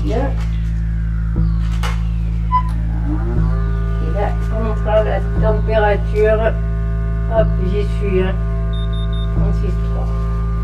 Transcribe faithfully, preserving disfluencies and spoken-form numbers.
bien. Et là, on fera la température. Hop, j'y suis. Hein. trente-six virgule trois.